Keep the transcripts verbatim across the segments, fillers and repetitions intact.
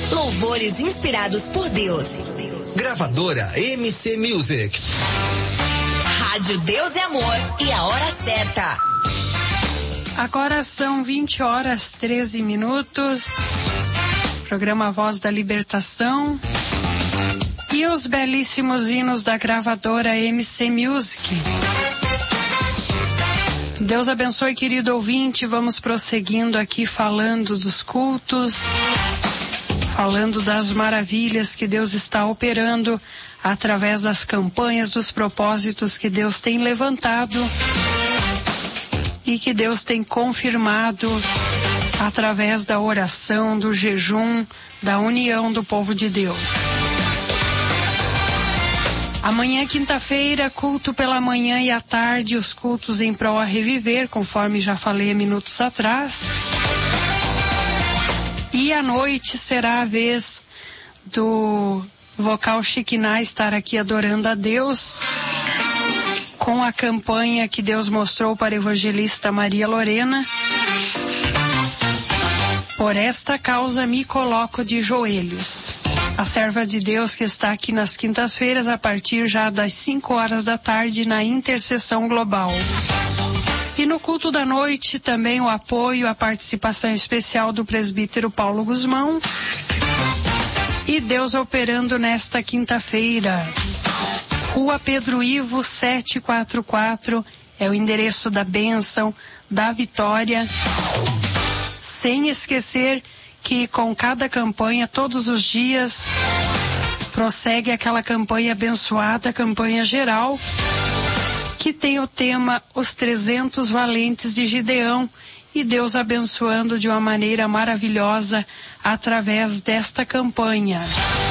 Louvores inspirados por Deus. Gravadora M C Music. Rádio Deus é Amor e a hora certa. Agora são vinte horas, treze minutos. Programa Voz da Libertação. E os belíssimos hinos da gravadora M C Music. Deus abençoe, querido ouvinte. Vamos prosseguindo aqui falando dos cultos, falando das maravilhas que Deus está operando através das campanhas, dos propósitos que Deus tem levantado e que Deus tem confirmado através da oração, do jejum, da união do povo de Deus. Amanhã, quinta-feira, culto pela manhã e à tarde, os cultos em prol a reviver, conforme já falei há minutos atrás. E à noite será a vez do vocal Chiquiná estar aqui adorando a Deus com a campanha que Deus mostrou para a evangelista Maria Lorena. Por esta causa me coloco de joelhos. A serva de Deus que está aqui nas quintas-feiras a partir já das cinco horas da tarde na intercessão global. E no culto da noite também o apoio, a participação especial do presbítero Paulo Guzmão. E Deus operando nesta quinta-feira. Rua Pedro Ivo setecentos e quarenta e quatro é o endereço da bênção, da vitória. Sem esquecer que com cada campanha, todos os dias, prossegue aquela campanha abençoada, campanha geral, que tem o tema Os trezentos Valentes de Gideão, e Deus abençoando de uma maneira maravilhosa através desta campanha.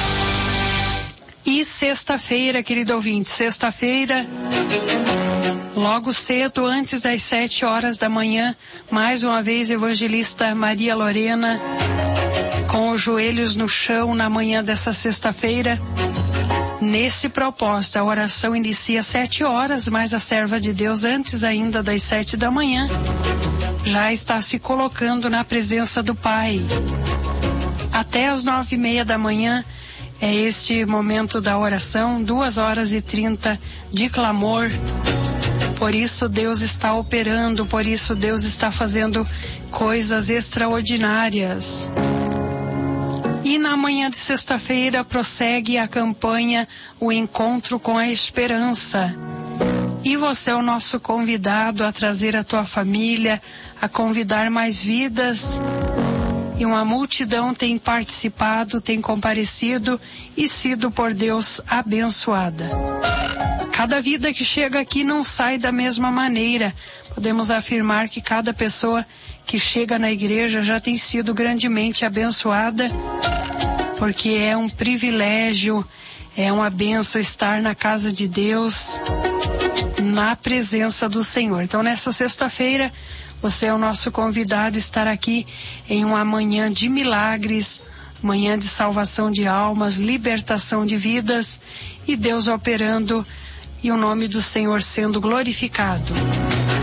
E sexta-feira, querido ouvinte, sexta-feira, logo cedo, antes das sete horas da manhã, mais uma vez, evangelista Maria Lorena, com os joelhos no chão na manhã dessa sexta-feira. Nesse propósito, a oração inicia às sete horas, mas a serva de Deus, antes ainda das sete da manhã, já está se colocando na presença do Pai. Até às nove e meia da manhã, é este momento da oração, duas horas e trinta de clamor. Por isso Deus está operando, por isso Deus está fazendo coisas extraordinárias. E na manhã de sexta-feira prossegue a campanha O Encontro com a Esperança. E você é o nosso convidado a trazer a tua família, a convidar mais vidas. E uma multidão tem participado, tem comparecido e sido por Deus abençoada. Cada vida que chega aqui não sai da mesma maneira. Podemos afirmar que cada pessoa que chega na igreja já tem sido grandemente abençoada, porque é um privilégio, é uma bênção estar na casa de Deus, na presença do Senhor. Então, nessa sexta-feira, você é o nosso convidado a estar aqui em uma manhã de milagres, manhã de salvação de almas, libertação de vidas e Deus operando e o nome do Senhor sendo glorificado.